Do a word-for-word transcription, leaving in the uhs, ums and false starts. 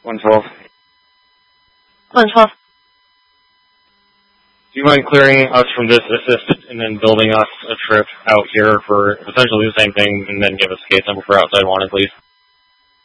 one twelve. one twelve. Do you mind clearing us from this assist and then building us a trip out here for essentially the same thing, and then give us a case number for outside wanted, please?